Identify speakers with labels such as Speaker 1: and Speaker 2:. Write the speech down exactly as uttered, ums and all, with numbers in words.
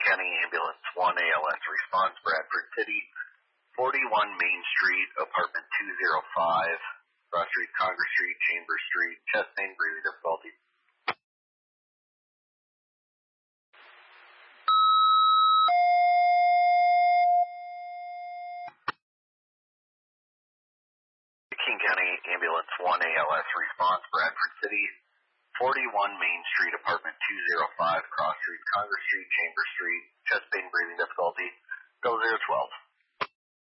Speaker 1: County Ambulance one A L S response, Bradford City, forty-one Main Street, apartment two oh five, Cross Street, Congress Street, Chambers Street, chest pain, breathing difficulty. King County Ambulance one A L S response, Bradford City, forty-one Main Street, apartment two oh five, Cross Street, Congress Street, Chambers Street, chest pain, breathing difficulty, double zero twelve.